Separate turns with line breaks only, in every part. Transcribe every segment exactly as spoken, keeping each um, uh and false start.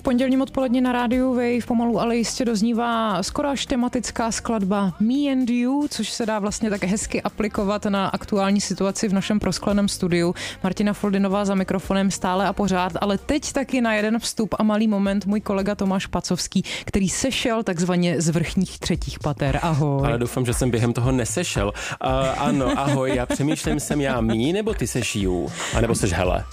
pondělním odpoledně na rádiu Wave pomalu ale jistě doznívá skoro až tematická skladba Me and You, což se dá vlastně tak hezky aplikovat na aktuální situaci v našem proskleném studiu. Martina Foldinová za mikrofonem stále a pořád, ale teď taky na jeden vstup a malý moment můj kolega Tomáš Pacovský, který sešel takzvaně z vrchních třetích pater. Ahoj.
Ale doufám, že jsem během toho nesešel. Uh, ano, ahoj, já přemýšlím, jsem já mí, nebo ty seš you, a nebo seš hele.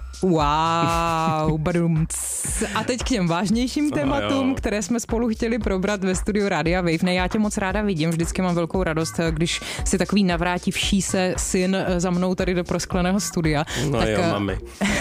Wow, badum. A teď k těm vážnějším tématům, oh, které jsme spolu chtěli probrat ve studiu Rádia Wave. Ne, já tě moc ráda vidím, vždycky mám velkou radost, když si takový navrátivší se syn za mnou tady do proskleného studia.
No tak, jo, mami.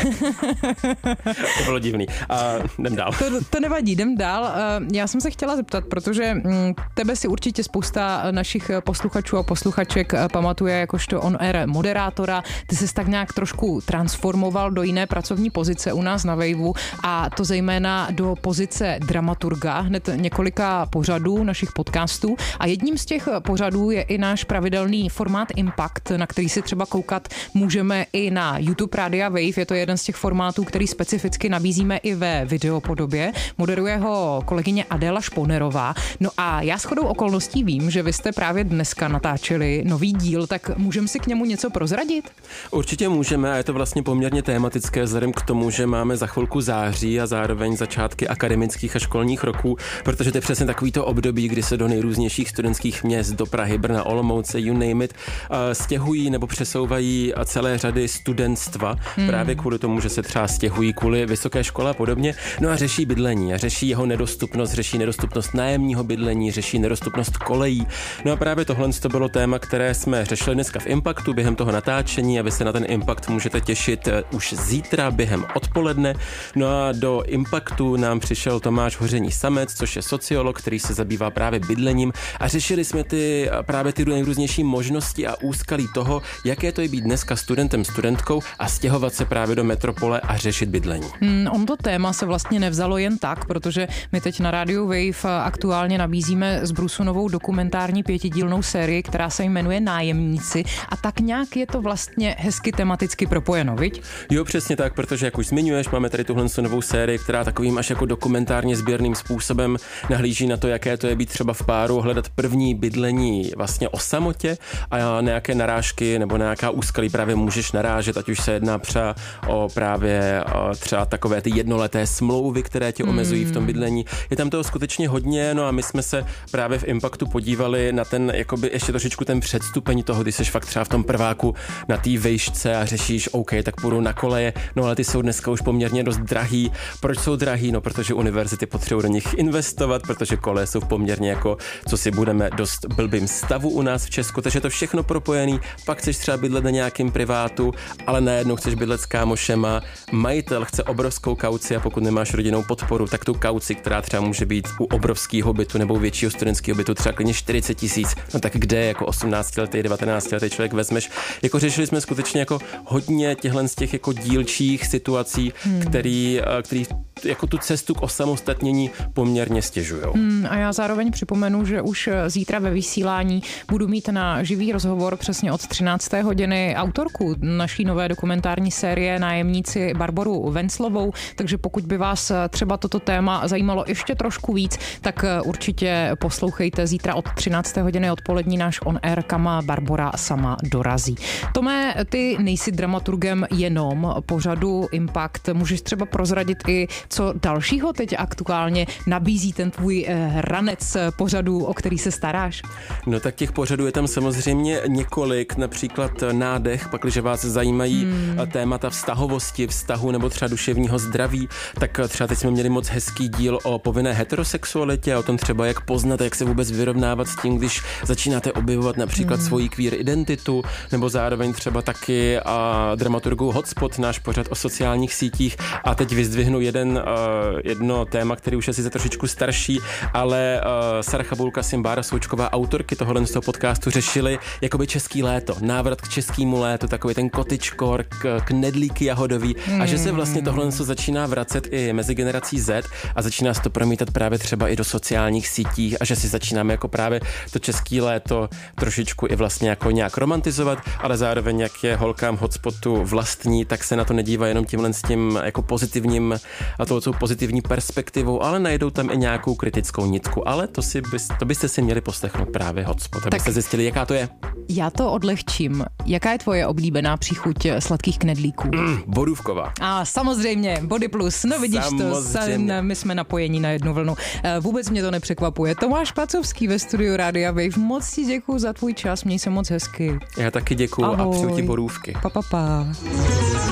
To bylo divný. A jdem dál.
To, to nevadí, jdem dál. Já jsem se chtěla zeptat, protože tebe si určitě spousta našich posluchačů a posluchaček pamatuje jakožto on-air moderátora. Ty ses tak nějak trošku transformoval do jiné pracovní pozice u nás na Waveu, a to zejména do pozice dramaturga, hned několika pořadů našich podcastů, a jedním z těch pořadů je i náš pravidelný formát Impact, na který si třeba koukat můžeme i na YouTube Rádia Wave. Je to jeden z těch formátů, který specificky nabízíme i ve videopodobě. Moderuje ho kolegyně Adéla Šponerová. No a já shodou okolností vím, že vy jste právě dneska natáčeli nový díl, tak můžeme si k němu něco prozradit?
Určitě můžeme, a je to vlastně poměrně tématické vzhledem k tomu, že máme za chvilku září a zároveň začátky akademických a školních roků, protože to je přesně takovýto období, kdy se do nejrůznějších studentských měst, do Prahy, Brna, Olomouce, you name it, uh, stěhují nebo přesouvají celé řady studentstva, hmm. právě kvůli tomu, že se třeba stěhují kvůli vysoké škole a podobně. No a řeší bydlení a řeší jeho nedostupnost, řeší nedostupnost nájemního bydlení, řeší nedostupnost kolejí. No a právě tohle to bylo téma, které jsme řešili dneska v Impactu během toho natáčení, a vy se na ten Impact můžete těšit už zítra během odpoledne. No a do Impactu nám přišel Tomáš Hoření Samec, což je sociolog, který se zabývá právě bydlením, a řešili jsme ty právě ty nejrůznější možnosti a úskalí toho, jaké to je být dneska studentem, studentkou a stěhovat se právě do metropole a řešit bydlení.
Hmm, on to téma se vlastně nevzalo jen tak, protože my teď na rádiu Wave aktuálně nabízíme z Brusu novou dokumentární pětidílnou sérii, která se jmenuje Nájemníci, a tak nějak je to vlastně hezky tematicky propojeno, viď?
Jo, přesně tak, protože jak už zmiňuješ, máme tady tuhle novou sérii, která takovým až jako dokumentárně sběrným způsobem nahlíží na to, jaké to je být třeba v páru, hledat první bydlení vlastně o samotě, a nějaké narážky nebo nějaká úskalí právě můžeš narážet, ať už se jedná třeba o právě třeba takové ty jednoleté smlouvy, které tě omezují v tom bydlení. Je tam toho skutečně hodně, no a my jsme se právě v Impactu podívali na ten, jakoby ještě trošičku ten předstupeň toho, když jsi fakt třeba v tom prváku na té vejšce a řešíš, OK, tak půjdu na koleje, no ale ty jsou dneska už poměrně dost drahý. Proč jsou drahý? No, protože univerzity potřebují do nich investovat, protože koleje jsou poměrně jako, co si budeme, dost blbým stavu u nás v Česku, takže to všechno propojený. Pak chceš třeba bydlet na nějakým privátu, ale najednou chceš bydlet s kámošema. Majitel chce obrovskou kauci, a pokud nemáš rodinnou podporu, tak tu kauci, která třeba může být u obrovského bytu nebo u většího studentského bytu třeba klidně čtyřicet tisíc, no tak kde jako osmnáctiletý, devatenáctiletý člověk vezmeš? Jako řešili jsme skutečně jako hodně těchhle z těch jako dílčích situací, hmm. který, který jako tu cestu k osamostatnění poměrně stěžujou.
Hmm, a já zároveň připomenu, že už zítra ve vysílání budu mít na živý rozhovor přesně od třinácté hodiny autorku naší nové dokumentární série Nájemníci Barboru Venclovou, takže pokud by vás třeba toto téma zajímalo ještě trošku víc, tak určitě poslouchejte zítra od třinácté hodiny odpolední náš on-air, kam Barbora sama dorazí. Tome, ty nejsi dramaturgem jenom pořadu Impact, můžeš třeba prozradit i, co dalšího teď aktuálně nabízí ten tvůj ranec pořadů, o který se staráš?
No tak těch pořadů je tam samozřejmě několik, například Nádech, pakliže vás zajímají hmm. témata vztahovosti, vztahu nebo třeba duševního zdraví, tak třeba teď jsme měli moc hezký díl o povinné heterosexualitě, o tom třeba jak poznat, jak se vůbec vyrovnávat s tím, když začínáte objevovat například hmm. svoji queer identitu, nebo zároveň třeba taky a dramaturgu Hotspot, náš pořad o sociálních sítích, a teď vyzdvihnu jeden, uh, jedno téma, který už je sice trošičku starší, ale uh, Sara Chabulka, Simbára Součková, autorky tohohle z toho podcastu řešili jakoby český léto, návrat k českému létu, takový ten kotyčkor, k, knedlíky jahodový, mm. a že se vlastně tohle začíná vracet i mezi generací Z a začíná se to promítat právě třeba i do sociálních sítí, a že si začínáme jako právě to český léto trošičku i vlastně jako nějak romantizovat, ale zároveň jak je holkám Hotspotu vlastní, tak se na to nedívá jenom tímhle s tím jako pozitivním a tou pozitivní perspektivou, ale najdou tam i nějakou kritickou nitku. Ale to, si bys, to byste si měli poslechnout právě Hotspot, abyste tak zjistili, jaká to je.
Já to odlehčím. Jaká je tvoje oblíbená příchuť sladkých knedlíků?
Mm, bodůvková.
A samozřejmě, Body Plus. No vidíš
samozřejmě.
to, my jsme napojení na jednu vlnu. Vůbec mě to nepřekvapuje. Tomáš Pacovský ve studiu Rádia Wave. Moc ti děkuju za tvůj čas, měj se moc hezky.
Já taky děkuju a přeju ti borůvky.
Pa, pa, pa.